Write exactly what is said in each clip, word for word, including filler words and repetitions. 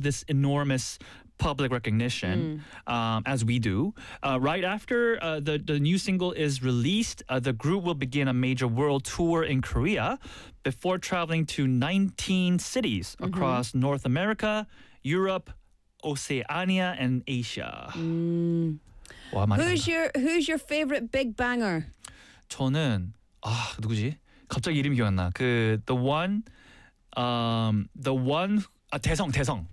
have this enormous public recognition, Mm. um, as we do. Uh, right after uh, the, the new single is released, uh, the group will begin a major world tour in Korea before traveling to nineteen cities Mm-hmm. across North America, Europe, Oceania, and Asia. 와, 많이 Who's 간다. your Who's your favorite big banger? 저는 아 누구지? 갑자기 이름이 기억 안 나. 그 the one, um, the one 아 대성 대성.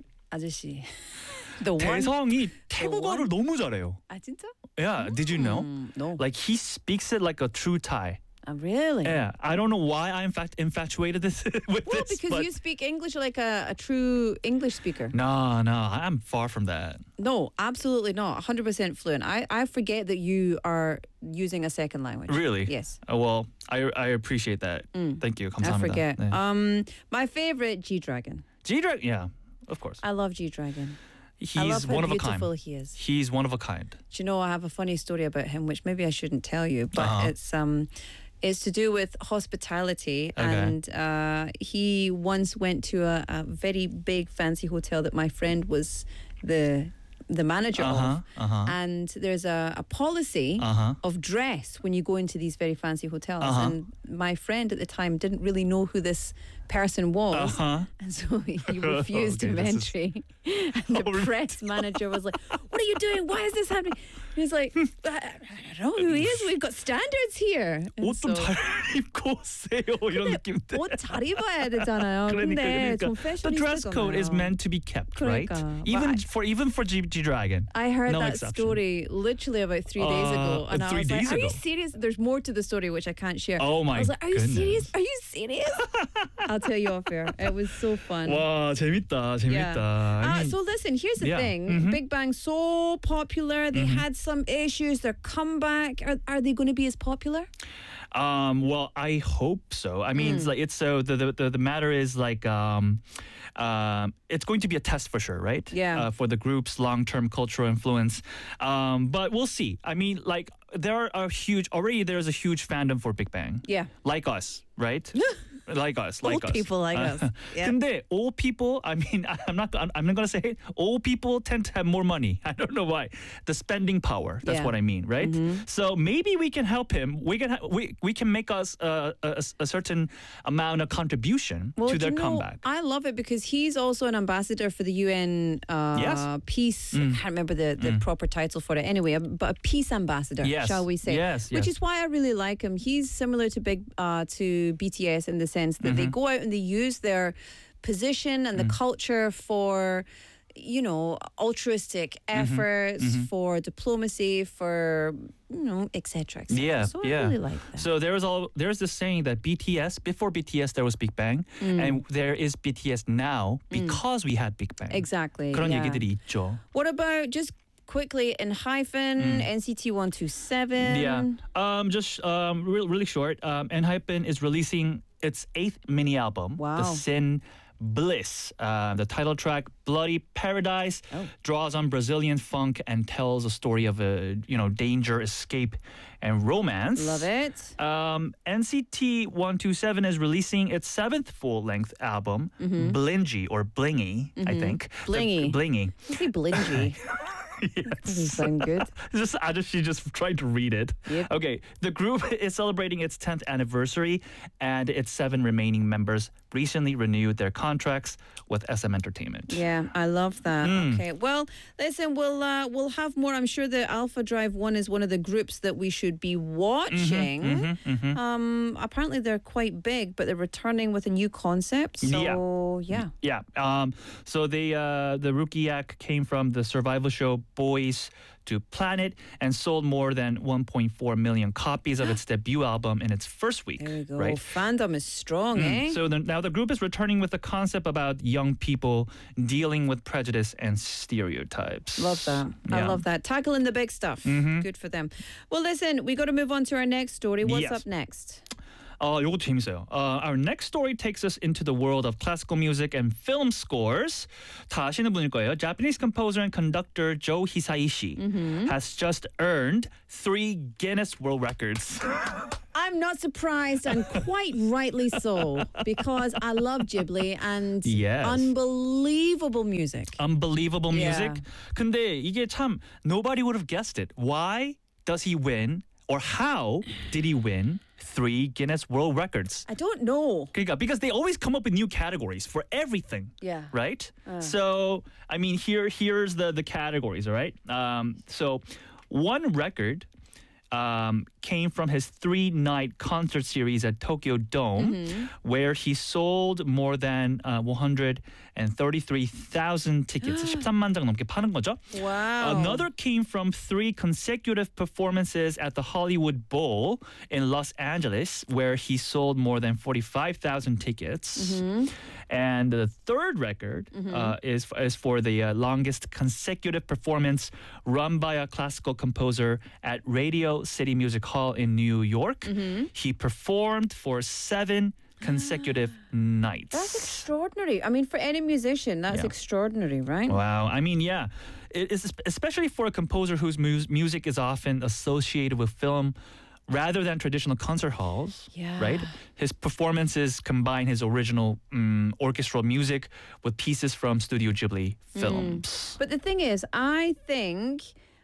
아저씨. The one. 대성이 태국어를 one? 너무 잘해요. 아 진짜? Yeah, did you know? Mm, no. Like he speaks it like a true Thai. Oh, really? Yeah, I don't know why I'm fact infatuated this with Well, this. because but you speak English like a, a true English speaker. no, no, I'm far from that. No, absolutely not. one hundred percent fluent. I, I forget that you are using a second language. Really? Yes. Uh, well, I I appreciate that. Thank you. I 감사합니다. forget. 네. Um, my favorite, G-Dragon. G-Dragon, yeah, of course. I love G-Dragon. He's I love how one of a beautiful kind. he is. He's one of a kind. Do you know, I have a funny story about him, which maybe I shouldn't tell you, but Uh-huh. it's um, it's to do with hospitality. Okay. And uh, he once went to a, a very big fancy hotel that my friend was the the manager Uh-huh, of. uh-huh. And there's a, a policy Uh-huh. of dress when you go into these very fancy hotels. Uh-huh. And my friend at the time didn't really know who this person was. Uh-huh. And so he refused Okay, him this is- entry. And the Oh, really? press manager was like, "What are you doing? Why is this happening?" And he's like, I, I don't know who he is. We've got standards here. And 옷 좀 so- 잘 입고 오세요 이런 느낌인데. 옷 잘 입어야 되잖아요. 그러니까, 근데 그러니까. 좀 The dress code is 패셔니스트잖아요. meant to be kept, right? 그러니까. Even But I- for even for G G Dragon. I heard No that exception. story literally about three days ago, Uh, and I three was like, days "Are you ago? serious?" There's more to the story which I can't share. Oh my I was like, "Are you goodness. serious? Are you serious?" I'll tell you off air. It was so fun. 와 재밌다 재밌다. Uh, I mean, so listen, here's the yeah. thing. Mhm. Big Bang so popular. They had some issues. Their comeback. Are, are they going to be as popular? Um, well, I hope so. I mean, it's Hmm. like it's so the, the the the matter is like um, um, it's going to be a test for sure, right? Yeah. Uh, for the group's long-term cultural influence, um, but we'll see. I mean, like there are a huge already. There's a huge fandom for Big Bang. Yeah. Like us, right? like us, like Old us. people like Uh, us. Yeah. 근데 old people, I mean, I'm not, I'm, I'm not gonna say it. Old people tend to have more money. I don't know why. The spending power. That's Yeah. what I mean, right? Mm-hmm. So maybe we can help him. We can, ha- we, we can make us uh, a, a certain amount of contribution Well, to do their you know, comeback. I love it because he's also an ambassador for the U N uh, Yes. Mm. peace. I can't remember the, the proper title for it anyway, a- but a peace ambassador, Yes. shall we say? Yes, Which yes. is why I really like him. He's similar to big uh, to B T S in the sense that they Mm-hmm. go out and they use their position and the Mm. culture for, you know, altruistic Mm-hmm. efforts, for diplomacy, for, you know, et cetera, et cetera. Yeah, So I yeah. really like that. So there was all there's this saying that B T S before B T S there was Big Bang, Mm. and there is B T S now because we had Big Bang. Exactly. 그런 yeah. 얘기들이 있죠. What about just quickly in hyphen N C T one two seven? Mm. Yeah. Um, just um, re- really short. Um, ENHYPEN is releasing its eighth mini album, Wow. The Sin Bliss. Uh, the title track, Bloody Paradise, Oh. draws on Brazilian funk and tells a story of a you know danger, escape, and romance. Love it. Um, N C T one two seven is releasing its seventh full-length album, Blingy or Blingy, I think. The- Blingy. Blingy. You say blingy. Doesn't sound good. Just Ajashi just tried to read it. Yep. Okay, the group is celebrating its tenth anniversary, and its seven remaining members recently renewed their contracts with S M Entertainment. Yeah, I love that. Hmm. Okay, well, listen, we'll uh, we'll have more. I'm sure the Alpha Drive One is one of the groups that we should be watching. Mm-hmm, Um, apparently they're quite big, but they're returning with a new concept. So yeah, Yeah. Um, so they uh, the rookie act came from the survival show Boys to Planet and sold more than one point four million copies of its debut album in its first week. there you go. Right. Fandom is strong, eh? So the, now the group is returning with a concept about young people dealing with prejudice and stereotypes. Love that. I Yeah. love that. Tackling the big stuff. Good for them. Well, listen, we got to move on to our next story. What's Yes. up next? 어, 요거 재밌어요. Uh, our next story takes us into the world of classical music and film scores. 다 아시는 분일 거예요. Japanese composer and conductor Joe Hisaishi has just earned three Guinness World Records. I I'm not surprised, and quite rightly so, because I love Ghibli and Yes. unbelievable music. Unbelievable music. Yeah. 근데 이게 참 nobody would have guessed it. Why does he win, or how did he win three Guinness World Records? I don't know. 그러니까 because they always come up with new categories for everything. Yeah. Right? Uh. So, I mean, here here's the the categories, all right? Um, so one record um, came from his three-night concert series at Tokyo Dome, Mm-hmm. where he sold more than uh, one hundred thirty-three thousand tickets. 십삼만 장 넘게 파는 거죠. Wow. Another came from three consecutive performances at the Hollywood Bowl in Los Angeles, where he sold more than forty-five thousand tickets. Mm-hmm. And the third record uh, is, is for the uh, longest consecutive performance run by a classical composer at Radio City Music Hall in New York. Mm-hmm. He performed for seven consecutive nights. That's extraordinary. I mean, for any musician, that's Yeah. extraordinary, right? Wow. I mean, yeah. It is especially for a composer whose mu- music is often associated with film rather than traditional concert halls, Yeah. right? His performances combine his original um, orchestral music with pieces from Studio Ghibli films. But the thing is, I think,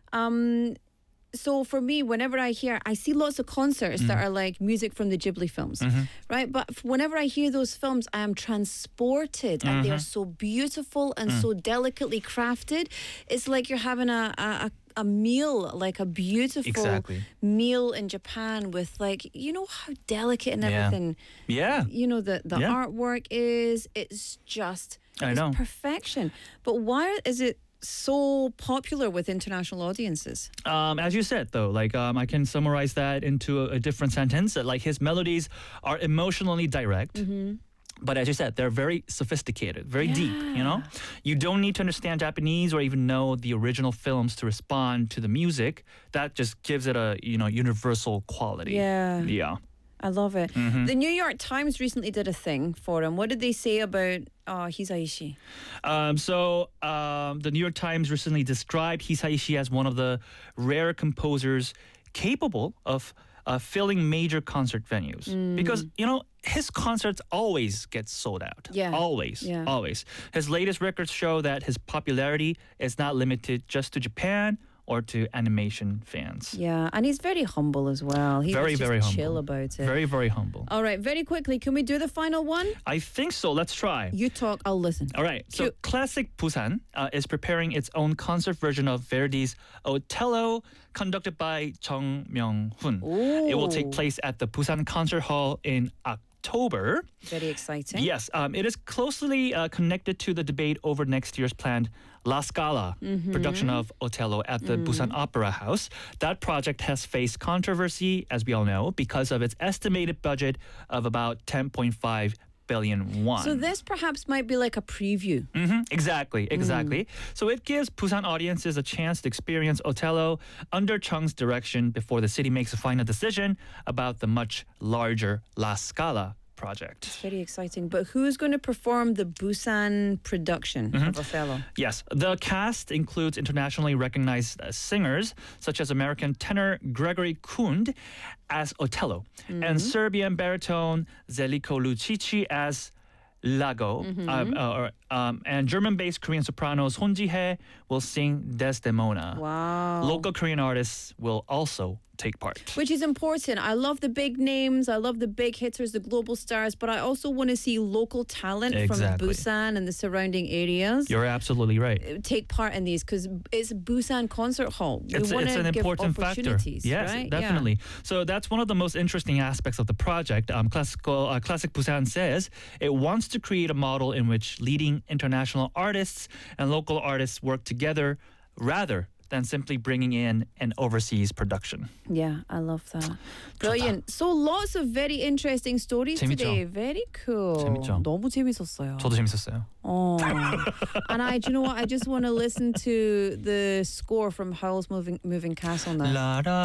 um, so for me, whenever I hear, I see lots of concerts that are like music from the Ghibli films, right? But f- whenever I hear those films, I am transported, and they are so beautiful and so delicately crafted. It's like you're having a a, a a meal, like a beautiful Exactly. meal in Japan with, like, you know how delicate and Yeah. everything, Yeah. you know, the, the Yeah. artwork is. It's just I it's know. perfection. But why is it so popular with international audiences? Um, as you said, though, like um, I can summarize that into a, a different sentence. That like his melodies are emotionally direct. But as you said, they're very sophisticated, very deep, you know? You don't need to understand Japanese or even know the original films to respond to the music. That just gives it a, you know, universal quality. Yeah. Yeah. I love it. Mm-hmm. The New York Times recently did a thing for him. What did they say about uh, Hisaishi? Um, so um, the New York Times recently described Hisaishi as one of the rare composers capable of uh, filling major concert venues. Mm. Because, you know, his concerts always get sold out. Yeah. Always. Yeah. Always. His latest records show that his popularity is not limited just to Japan or to animation fans. Yeah, and he's very humble as well. He Very, was just very humble. chill about it. Very, very humble. All right, very quickly, can we do the final one? I think so. Let's try. You talk, I'll listen. All right. So Cute. Classic Busan uh, is preparing its own concert version of Verdi's Otello, conducted by Chung Myung-hun. It will take Ooh. place at the Busan Concert Hall in October. Very exciting. Yes, um, it is closely uh, connected to the debate over next year's planned La Scala Mm-hmm. production of Otello at the Mm. Busan Opera House. That project has faced controversy, as we all know, because of its estimated budget of about ten point five billion won. So this perhaps might be like a preview. hmm Exactly, exactly. Mm. So it gives Busan audiences a chance to experience Otello under Chung's direction before the city makes a final decision about the much larger La Scala project. Very exciting. But who's going to perform the Busan production Mm-hmm. of Othello? Yes, the cast includes internationally recognized uh, singers such as American tenor Gregory Kund as Otello and Serbian baritone Zeliko Lucici as Lago, uh, uh, or, um, and German-based Korean sopranos Hon Ji-hye will sing Desdemona. Wow. Local Korean artists will also take part. Which is important. I love the big names. I love the big hitters, the global stars, but I also want to see local talent Exactly. from Busan and the surrounding areas You're absolutely right. take part in these, because it's Busan Concert Hall. We It's, want it's to an give important factor. opportunities, Yes, right? definitely. So that's one of the most interesting aspects of the project. Um, classical, uh, Classic Busan says it wants to create a model in which leading international artists and local artists work together rather than simply bringing in an overseas production. Yeah, I love that. Brilliant. So lots of very interesting stories 재밌죠? today. Very cool. 재밌죠? 너무 재밌었어요. 저도 재밌었어요. Oh. And I, do you know what? I just want to listen to the score from Howl's Moving Moving Castle now.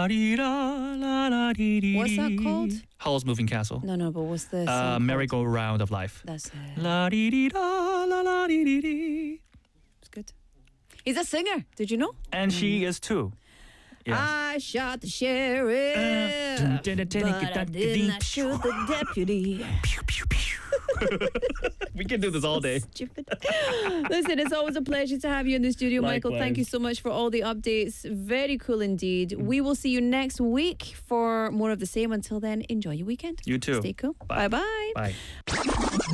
What's that called? Howl's Moving Castle. No, no, but what's the Uh, song called? merry-go-round of life. That's it. La di di da, la la di di di. It's good. He's a singer. Did you know? And she is too. Yeah. I shot the sheriff, Uh, but I did not shoot the deputy. Pew, pew, pew. We can do this all day. Stupid. Listen, it's always a pleasure to have you in the studio, Michael. Thank you Likewise. so much for all the updates. Very cool indeed. We will see you next week for more of the same. Until then, enjoy your weekend. You too. Stay cool. Bye. Bye-bye. Bye.